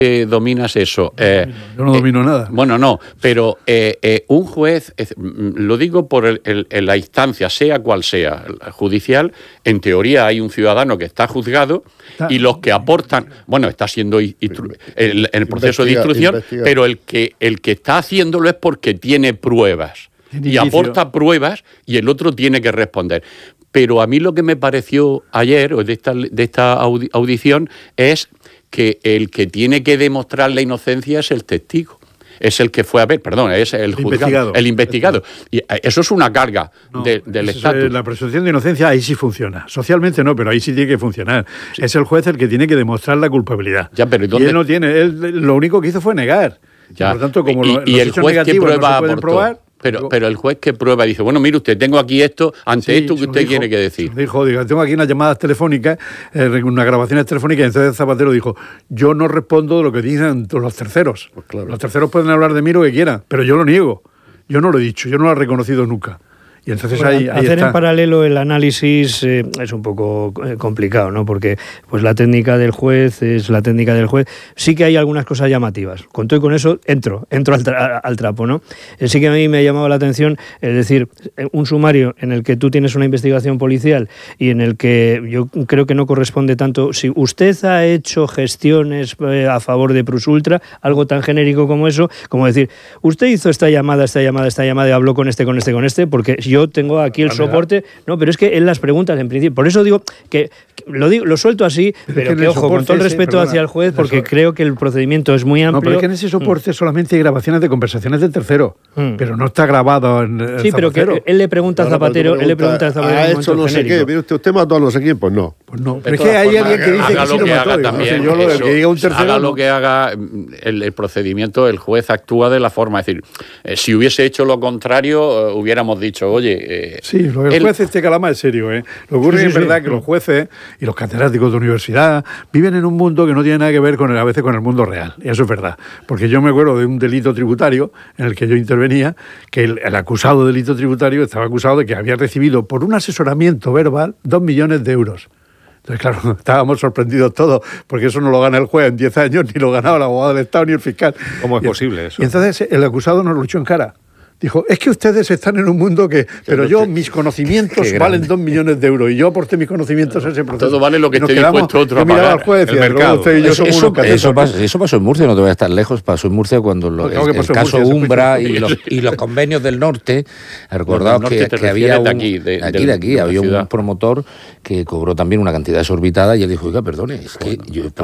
dominas eso. Yo no domino nada. Bueno, no, pero un juez, lo digo por la instancia, sea cual sea, judicial, en teoría hay un ciudadano que está juzgado y los que aportan, bueno, está siendo en el proceso de instrucción, pero el que está haciéndolo es porque tiene pruebas y aporta pruebas y el otro tiene que responder. Pero a mí lo que me pareció ayer, o de esta audición, es que el que tiene que demostrar la inocencia es el testigo. Es el que fue a ver, perdón, es el juzgado, el investigado. Y eso es una carga del estatus. La presunción de inocencia ahí sí funciona. Socialmente no, pero ahí sí tiene que funcionar. Sí. Es el juez el que tiene que demostrar la culpabilidad. Ya, pero y él no tiene. Él lo único que hizo fue negar. Ya. Por lo tanto, como los el juez negativos ¿qué prueba no se pueden probar... Pero el juez que prueba dice, bueno, mire usted, tengo aquí esto, ante esto que usted tiene que decir. Dijo, tengo aquí unas llamadas telefónicas, unas grabaciones telefónicas, y entonces Zapatero dijo, yo no respondo de lo que dicen los terceros. Pues claro. Los terceros pueden hablar de mí lo que quieran, pero yo lo niego. Yo no lo he dicho, yo no lo he reconocido nunca. Y entonces bueno, ahí hacer está. En paralelo el análisis es un poco complicado, ¿no? Porque pues la técnica del juez es la técnica del juez. Sí que hay algunas cosas llamativas. Con todo y con eso entro al trapo, ¿no? Sí que a mí me ha llamado la atención, es decir, un sumario en el que tú tienes una investigación policial y en el que yo creo que no corresponde tanto. Si usted ha hecho gestiones a favor de Prusultra, algo tan genérico como eso, como decir, usted hizo esta llamada y habló con este, porque yo tengo aquí el soporte, no, pero es que en las preguntas, en principio, por eso digo que lo suelto así, pero que ojo, con todo el respeto hacia el juez, porque creo que el procedimiento es muy amplio. No, pero es que en ese soporte solamente hay grabaciones de conversaciones del tercero, pero no está grabado en sí, Zapatero. Pero que él le pregunta a Zapatero, ¿ha hecho no sé qué? Mire usted mató a no sé quién, pues no. Pues no, pero es que hay alguien que dice que sí lo mató. También, yo lo que diga un tercero. Haga lo que haga el procedimiento, el juez actúa de la forma, es decir, si hubiese hecho lo contrario, hubiéramos dicho, oye... Sí, lo que el juez Calama es serio, ¿eh? Lo que ocurre es verdad que los jueces y los catedráticos de universidad viven en un mundo que no tiene nada que ver a veces con el mundo real. Y eso es verdad. Porque yo me acuerdo de un delito tributario en el que yo intervenía, que el acusado de delito tributario estaba acusado de que había recibido por un asesoramiento verbal 2 millones de euros. Entonces, claro, estábamos sorprendidos todos, porque eso no lo gana el juez en 10 años, ni lo ganaba el abogado del Estado, ni el fiscal. ¿Cómo es posible eso? Y entonces el acusado nos lo echó en cara. Dijo, es que ustedes están en un mundo que... Pero yo, mis conocimientos valen 2 millones de euros y yo aporté mis conocimientos a ese proceso. Todo vale lo que esté dispuesto otro a pagar. Yo miraba al juez y decía, usted y yo somos unos catetos. Eso pasó en Murcia, no te voy a estar lejos. Pasó en Murcia cuando el caso Umbra y los convenios del norte. Recordaos que había había un promotor que cobró también una cantidad exorbitada y él dijo, oiga, perdone, es que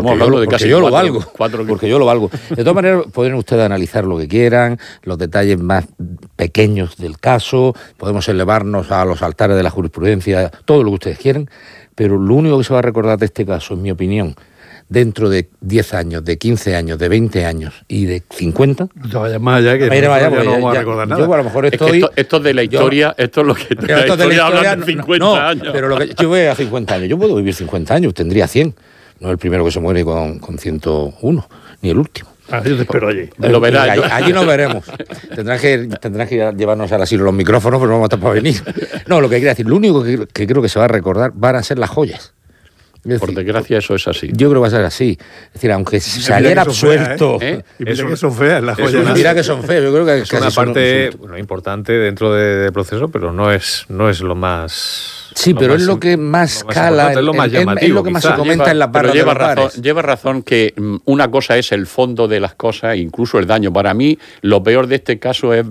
yo lo valgo. Porque yo lo valgo. De todas maneras, pueden ustedes analizar lo que quieran, los detalles más pequeños del caso, podemos elevarnos a los altares de la jurisprudencia, todo lo que ustedes quieran, pero lo único que se va a recordar de este caso, en mi opinión, dentro de 10 años, de 15 años, de 20 años y de 50... No te vayas más allá, que no vamos a recordar nada. Yo a lo mejor estoy... Esto de la historia, esto es lo que... La historia habla de 50 años. Pero lo que yo voy a 50 años, yo puedo vivir 50 años, tendría 100. No el primero que se muere con 101, ni el último. Yo te espero allí. Lo verás. Allí nos veremos. Tendrán que llevarnos al asilo los micrófonos, pero no vamos a estar para venir. No, lo que quería decir, lo único que creo que se va a recordar van a ser las joyas. Decir, por desgracia eso es así. Yo creo que va a ser así. Es decir, aunque saliera absuelto... Y mira que son feas las joyas. Mira que son feas. Yo creo que es una parte importante dentro del proceso, pero no es lo más... Sí, pero es lo que más cala, es lo más llamativo, es lo que más se comenta en la barra de los bares. Lleva razón que una cosa es el fondo de las cosas, incluso el daño. Para mí, lo peor de este caso es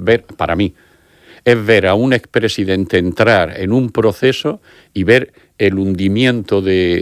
ver a un expresidente entrar en un proceso y ver el hundimiento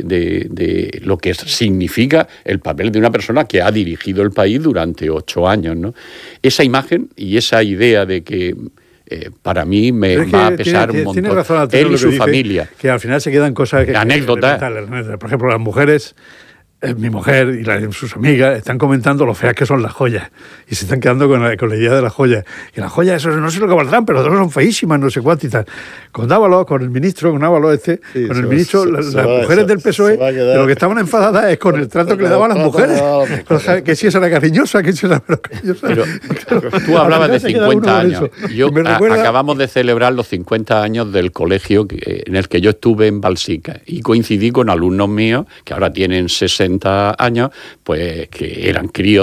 de lo que significa el papel de una persona que ha dirigido el país durante 8 años, ¿no? Esa imagen y esa idea de que... para mí me va a pesar un montón. Tiene razón él y su familia. Que al final se quedan cosas anécdotas. Por ejemplo, las mujeres, mi mujer y sus amigas están comentando lo feas que son las joyas y se están quedando con la idea de las joyas. Y las joyas, eso no sé lo que valdrán, pero son feísimas, no sé cuánto y tal. Con Dávalos, con el ministro, con el ministro, las mujeres del PSOE, de lo que estaban enfadadas es con el trato que le daban a las mujeres. Que si esa era cariñosa, que si era menos cariñosa. Pero tú hablabas de 50 años. Acabamos de celebrar los 50 años del colegio en el que yo estuve en Balsica y coincidí con alumnos míos que ahora tienen 60 60 años, pues que eran críos